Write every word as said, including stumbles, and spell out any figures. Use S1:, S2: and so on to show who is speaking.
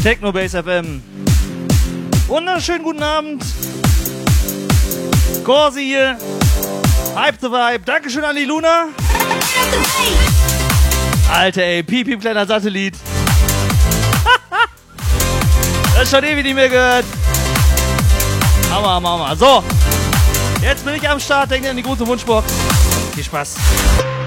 S1: Technobase F M. Wunderschönen guten Abend. Corsi hier. Hype the Vibe. Dankeschön an die Luna. Alter, ey. Piep, piep, kleiner Satellit. Das ist schon ewig nicht mehr gehört. Hammer, hammer, hammer. So. Jetzt bin ich am Start. Denkt ihr an die große Wunschbox. Viel Spaß.